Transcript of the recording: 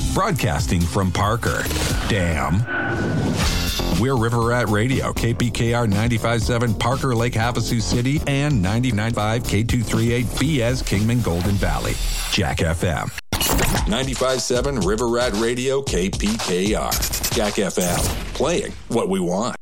broadcasting from Parker. Damn. We're River Rat Radio, KPKR 95.7 Parker Lake Havasu City and 99.5 K238 BS Kingman Golden Valley. Jack FM. 95.7 River Rat Radio, KPKR. Jack FM. Playing what we want.